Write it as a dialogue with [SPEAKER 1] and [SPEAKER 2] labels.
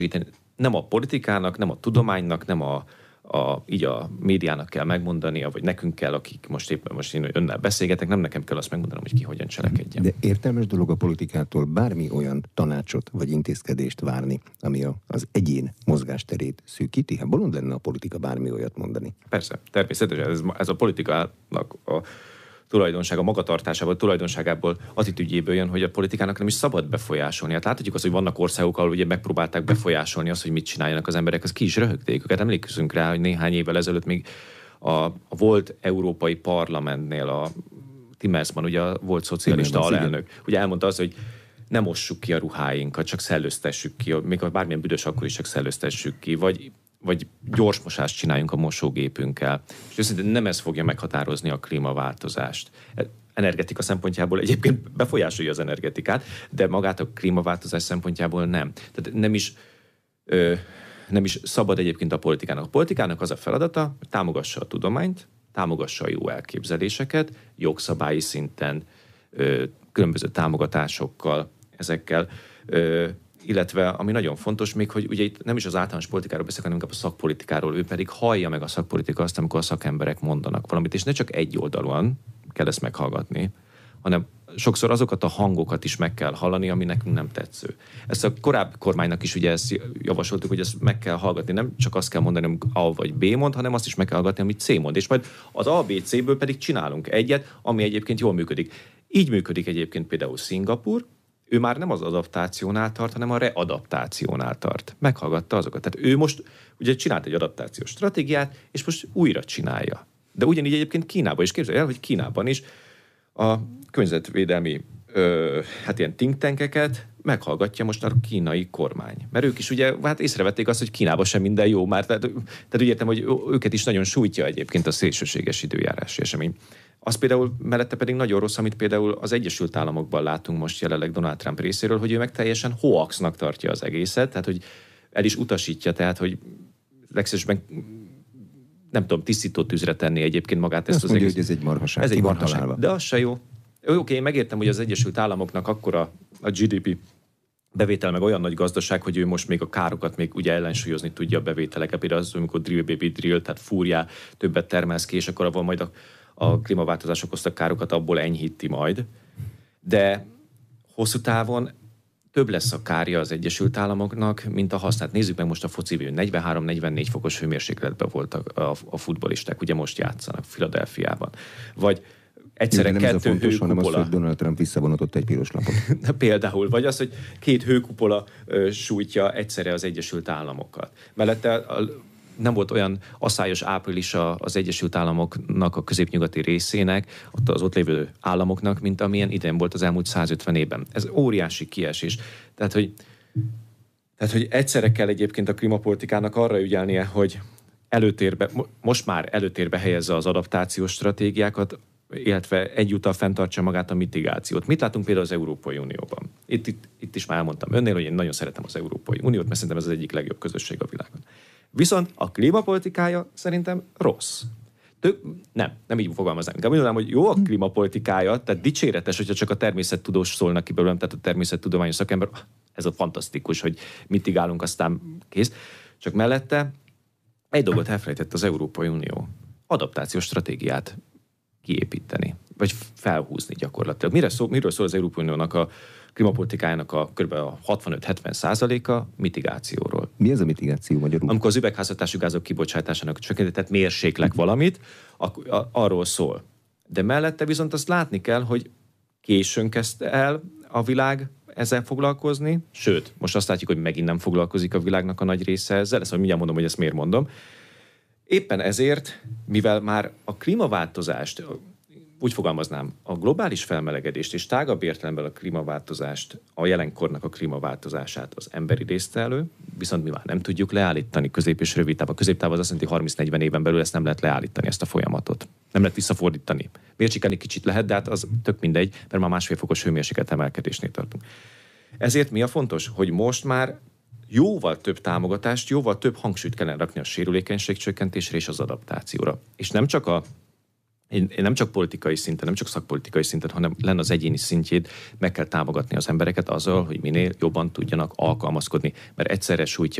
[SPEAKER 1] Nem a politikának, nem a tudománynak, nem így a médiának kell megmondania, vagy nekünk kell, akik most én önnel beszélgetek, nem nekem kell azt megmondanom, hogy ki hogyan cselekedjen.
[SPEAKER 2] De értelmes dolog a politikától bármi olyan tanácsot vagy intézkedést várni, ami az egyén mozgásterét szűkíti? Hát bolond lenne a politika bármi olyat mondani.
[SPEAKER 1] Persze, természetesen ez a politikának a tulajdonsága, magatartásából, tulajdonságából, attitűdjéből jön, hogy a politikának nem is szabad befolyásolni. Hát láthatjuk azt, hogy vannak országok, ahol ugye megpróbálták befolyásolni azt, hogy mit csináljanak az emberek, az ki is röhögték őket. Emlékszünk rá, hogy néhány évvel ezelőtt még a volt Európai Parlamentnél a Timmermans, ugye a volt szocialista alelnök, ugye elmondta azt, hogy nem mossuk ki a ruháinkat, csak szellőztessük ki, még ha bármilyen büdös, akkor is csak szellőztessük ki, vagy gyorsmosást csináljunk a mosógépünkkel. És őszintén nem ez fogja meghatározni a klímaváltozást. Energetika szempontjából egyébként befolyásolja az energetikát, de magát a klímaváltozás szempontjából nem. Tehát nem is szabad egyébként a politikának. A politikának az a feladata, hogy támogassa a tudományt, támogassa a jó elképzeléseket, jogszabályi szinten, különböző támogatásokkal, ezekkel, illetve ami nagyon fontos még, hogy ugye itt nem is az általános politikáról beszélek, hanem inkább a szakpolitikáról, ő pedig hallja meg a szakpolitika azt, amikor a szakemberek mondanak valamit, és ne csak egyoldalúan kell ezt meghallgatni, hanem sokszor azokat a hangokat is meg kell hallani, ami nekünk nem tetsző. Ezt a korábbi kormánynak is ugye ezt javasoltuk, hogy ezt meg kell hallgatni. Nem csak azt kell mondani, hogy A vagy B mond, hanem azt is meg kell hallgatni, amit C mond. És majd az A, B, C-ből pedig csinálunk egyet, ami egyébként jól működik. Így működik egyébként például Szingapúr. Ő már nem az adaptációnál tart, hanem a readaptációnál tart. Meghallgatta azokat. Tehát ő most ugye csinált egy adaptációs stratégiát, és most újra csinálja. De ugyanígy egyébként Kínában is, képzelj el, hogy Kínában is a környezetvédelmi ilyen think tankeket meghallgatja most a kínai kormány. Mert ők is ugye észrevették azt, hogy Kínában sem minden jó már. Tehát úgy értem, hogy őket is nagyon sújtja egyébként a szélsőséges időjárási esemény. Az például mellette pedig nagyon rossz, amit például az Egyesült Államokban látunk most jelenleg Donald Trump részéről, hogy ő meg teljesen hoaxnak tartja az egészet, tehát hogy el is utasítja, tehát hogy legszívesebben nem tudom, tisztító tűzre tenni egyébként magát ezt
[SPEAKER 2] azt
[SPEAKER 1] az
[SPEAKER 2] mondja,
[SPEAKER 1] egész.
[SPEAKER 2] hogy ez egy marhaság.
[SPEAKER 1] Ez egy marhaság. De az se jó. Oké, én megértem, hogy az Egyesült Államoknak akkora a GDP bevétel meg olyan nagy gazdaság, hogy ő most még a károkat még ugye ellensúlyozni tudja a bevételeket. Például az, amikor drill baby drill, tehát fúrjál, többet termelsz ki, és akkor avval majd a klímaváltozás okozta károkat abból enyhíti majd. De hosszú távon több lesz a kárja az Egyesült Államoknak, mint a használt. Nézzük meg most a foci VB, 43-44 fokos hőmérsékletben voltak a futballisták, ugye most játszanak Philadelphiában. Vagy egyszerre kettő hőkupola.
[SPEAKER 2] Hanem az, hogy Donald Trump visszavonatott egy piros lapot.
[SPEAKER 1] Például, vagy az, hogy két hőkupola sújtja egyszerre az Egyesült Államokat. Mellette nem volt olyan asszályos április az Egyesült Államoknak a középnyugati részének, az ott lévő államoknak, mint amilyen idén volt az elmúlt 150 évben. Ez óriási kiesés. Tehát, hogy egyszerre kell egyébként a klímapolitikának arra ügyelnie, hogy most már előtérbe helyezze az adaptációs stratégiákat, illetve egyúttal fenntartsa magát a mitigációt. Mit látunk például az Európai Unióban? Itt is már elmondtam önnél, hogy én nagyon szeretem az Európai Uniót, mert szerintem ez az egyik legjobb közösség a világon. Viszont a klímapolitikája szerintem rossz. Nem így fogalmaznám. De mondanám, hogy jó a klímapolitikája, tehát dicséretes, hogyha csak a természettudós szólnak ki belőlem, tehát a természettudományos szakember, ez a fantasztikus, hogy mitigálunk, aztán kész. Csak mellette egy dolgot elfelejtett az Európai Unió. Adaptációs stratégiát kiépíteni, vagy felhúzni gyakorlatilag. Miről szól az Európai Uniónak a klímapolitikájának a kb. 65-70%-a mitigációról.
[SPEAKER 2] Mi ez a mitigáció magyarul?
[SPEAKER 1] Amikor az üvegházhatású gázok kibocsátásának csökkentés, tehát mérséklek valamit, arról szól. De mellette viszont azt látni kell, hogy későn kezdte el a világ ezzel foglalkozni, sőt, most azt látjuk, hogy megint nem foglalkozik a világnak a nagy része ezzel, ezt mindjárt mondom, hogy ezt miért mondom. Éppen ezért, mivel már a klímaváltozást, úgy fogalmaznám, a globális felmelegedést és tágabb értelemben a klímaváltozást, a jelenkornak a klímaváltozását az ember idézte elő, viszont mi már nem tudjuk leállítani közép és rövid távon. Középtávon az azt jelenti, 30-40 éven belül ezt nem lehet leállítani, ezt a folyamatot. Nem lehet visszafordítani. Mérsékelni kicsit lehet, de hát az tök mindegy, mert már 1,5 fokos hőmérséklet emelkedésnél tartunk. Ezért mi a fontos, hogy most már jóval több támogatást, jóval több hangsúlyt kellene rakni a sérülékenység csökkentésre és az adaptációra. És nem csak a nem csak politikai szinten, nem csak szakpolitikai szinten, hanem lenne az egyéni szintjét, meg kell támogatni az embereket azzal, hogy minél jobban tudjanak alkalmazkodni, mert egyszerre sújtja